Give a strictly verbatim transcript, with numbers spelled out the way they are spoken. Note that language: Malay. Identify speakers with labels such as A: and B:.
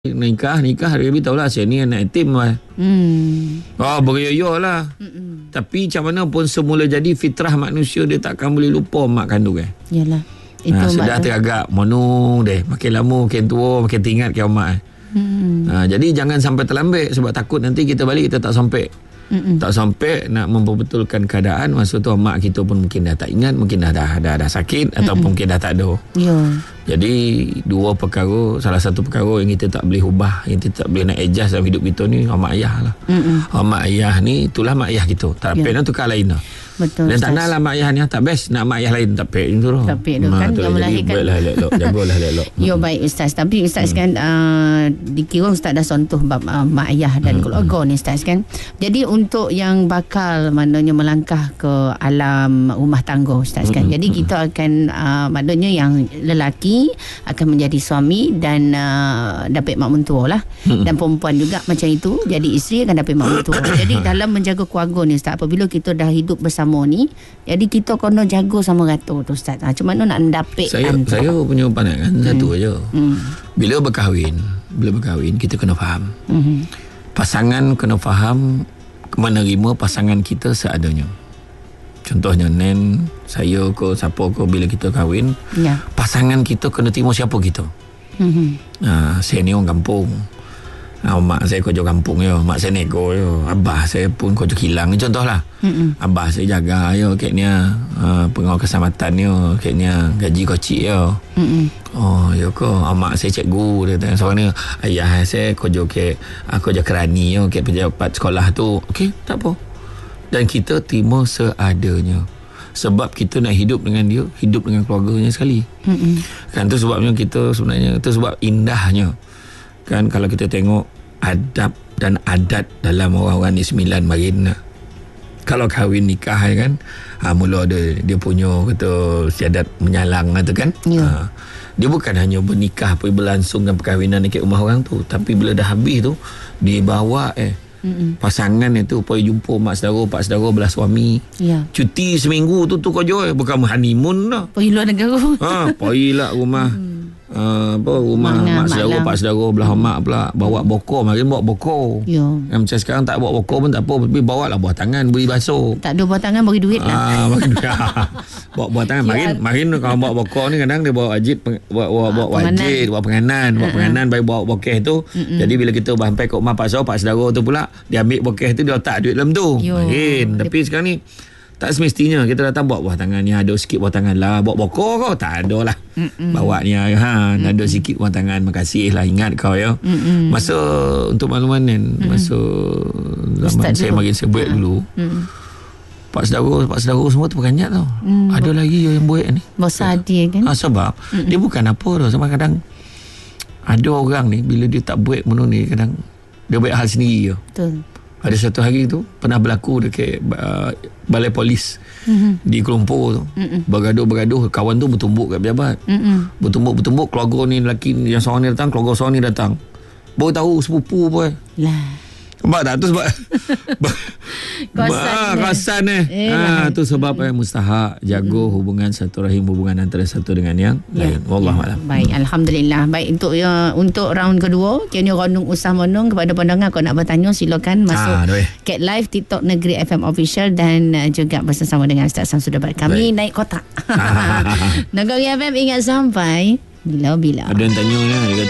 A: Nikah, nikah dia beritahu lah saya ni anak yatim lah. Hmm. Oh, beryoyo lah. Mm-mm. Tapi macam mana pun semula jadi fitrah manusia dia takkan boleh lupa mak kandung eh.
B: Yalah. Itu
A: ha, sudah teragak monong deh. Makin lama makin tua makin teringat ke mak eh. Hmm. Ha, jadi jangan sampai terlambat sebab takut nanti kita balik kita tak sampai. Mm-mm. Tak sampai nak memperbetulkan keadaan. Masa tu mak kita pun mungkin dah tak ingat, mungkin dah dah dah, dah sakit. Mm-mm. Ataupun mungkin dah tak ada. Ya. Jadi dua perkara, salah satu perkara yang kita tak boleh ubah, yang kita tak boleh nak adjust dalam hidup kita ni, mak ayah lah. Mm-mm. Mak ayah ni itulah mak ayah kita. Tak apa nak tukar lain lah.
B: Betul.
A: Dan tak nak lah mak ayah ni tak best, nak mak ayah lain tak apa tu lah.
B: Tak apa tu kan yang melahirkan.
A: Baiklah elok, jagalah elok.
B: Ya baik Ustaz. Tapi Ustaz hmm. kan uh, dikira Ustaz dah contoh bab uh, mak ayah dan hmm. keluarga ni Ustaz kan. Jadi untuk yang bakal maknanya melangkah ke alam rumah tangga Ustaz kan. Hmm. Jadi kita akan uh, maknanya yang lelaki akan menjadi suami dan uh, dapat mak mentua lah. Hmm. Dan perempuan juga macam itu, jadi isteri akan dapat mak mentua. Jadi dalam menjaga keluarga ni Ustaz, apabila kita dah hidup bersama ni, jadi kita kena jaga sama rata tu Ustaz. Ha, macam mana nak mendapik
A: saya
B: antara? Saya
A: punya pandangan hmm. satu aja. Hmm. Bila berkahwin, bila berkahwin kita kena faham. Hmm. Pasangan kena faham menerima pasangan kita seadanya. Contohnya Nen, saya ke siapa ke bila kita kahwin, ya. Pasangan kita kena terima siapa kita. Hmm. Ha, saya ni orang kampung. Ha, mak saya kerja kampung ya, mak saya nego ya, abah saya pun kerja kilang contohlah. Mm-mm. Abah saya jaga ya, kayaknya uh, pengawal keselamatan ya, kayaknya gaji kocik ya. Mm-mm. Oh ya ke, mak saya cikgu dia tanya seorang ni, ayah saya kerja ke aku kerja kerani ya, kayak pejabat sekolah tu. Okey, tak apa. Dan kita terima seadanya. Sebab kita nak hidup dengan dia, hidup dengan keluarganya sekali. Mm-mm. Kan tu sebabnya kita sebenarnya, tu sebab indahnya. Kan kalau kita tengok adab dan adat dalam orang-orang ni sembilan marin, kalau kahwin nikah kan, ha, mula ada dia punya kata siadat menyalang tu kan, ya. Ha, dia bukan hanya bernikah pergi berlangsungkan perkahwinan dekat rumah orang tu, tapi bila dah habis tu dia bawa eh Mm-mm. pasangan itu pergi jumpa mak saudara, pak saudara belah suami, ya. Cuti seminggu tu tu kerja eh, bukan honeymoon dah,
B: pergi luar negara.
A: Ha, pergilah rumah Uh, apa rumah Mana, mak saudara pak saudara belah mak pula bawa bokor, mari bawa bokor. Ya. Yang macam sekarang tak bawa bokor pun tak apa, tapi bawa lah buah tangan beri basuh.
B: Tak ada buah tangan beri duit lah.
A: Ah, bagi duit. Bawa buah tangan. Marin marin kalau bawa bokor ni kadang dia bawa wajib bawa bawa, bawa ah, wajib, bawa penganan, bawa uh-huh. penganan bagi bawa bokeh tu. Uh-uh. Jadi bila kita sampai ke rumah pak saudara pak saudara tu pula, dia ambil bokeh tu dia letak duit dalam tu. Marin. Tapi dia... sekarang ni tak semestinya kita datang bawa buah tangan ni, ada sikit buah tangan lah, bawa bokor kau tak ada lah. Mm-mm. Bawa ni ha, Mm-mm. ada sikit buah tangan, makasih lah, ingat kau ya. Mm-mm. Masa untuk makluman kan, Mm-mm. masa zaman Ustaz saya makin sebut ha. dulu. Mm. Pak saudara, pak saudara semua tu berkanyat tau. Mm. Ada lagi yang buat ni.
B: Bosa dia kan.
A: Ha, sebab Mm-mm. dia bukan apa tau, sebab kadang ada orang ni bila dia tak buat benda ni kadang dia buat hal sendiri je. Betul. Ada satu hari tu pernah berlaku dekat uh, balai polis mm-hmm. di Kuala Lumpur tu. Mm-hmm. Bergaduh-bergaduh, kawan tu bertumbuk kat pejabat. Mm-hmm. Bertumbuk-bertumbuk, keluarga ni lelaki yang seorang ni datang, keluarga seorang ni datang. Baru tahu sepupu pun. Lah. Sebab tak tu sebab
B: Kawasan
A: Kawasan eh, eh ha, tu sebab eh, mustahak jaga hmm. hubungan satu rahim, hubungan antara satu dengan yang ya. lain. Wallahualam.
B: Ya. Baik, Alhamdulillah. Baik, untuk ya, untuk round kedua, kini Ronung Usah Monong, kepada pandangan kau nak bertanya silakan masuk ha, Cat Live TikTok Negeri F M Official dan uh, juga bersama dengan Ustaz Samsul Dabat. Kami baik. Naik kotak. Negeri F M ingat sampai bila-bila.
A: Ada yang tanya ni,